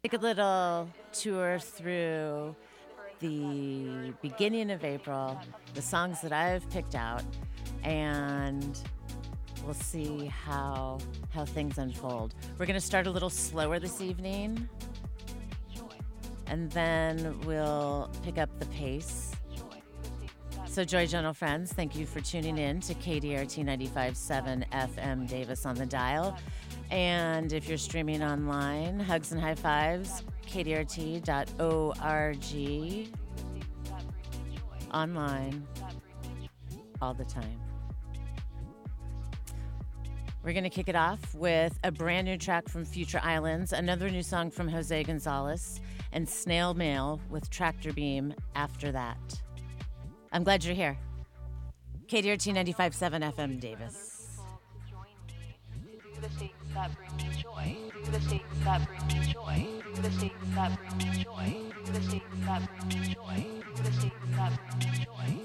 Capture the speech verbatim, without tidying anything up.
Take a little tour through the beginning of April, the songs that I've picked out, and we'll see how how things unfold. We're going to start a little slower this evening, and then we'll pick up the pace. So, Joy General friends, thank you for tuning in to K D R T ninety-five point seven F M Davis on the dial. And if you're streaming online, hugs and high fives, K D R T dot org, online, all the time. We're going to kick it off with a brand new track from Future Islands, another new song from Jose Gonzalez, and Snail Mail with Tractor Beam after that. I'm glad you're here. K D R T ninety-five point seven F M Davis. The things that bring me joy. Do the things that bring me joy. Do the things that bring me joy. Do the things that bring me joy. Do the things that bring me joy.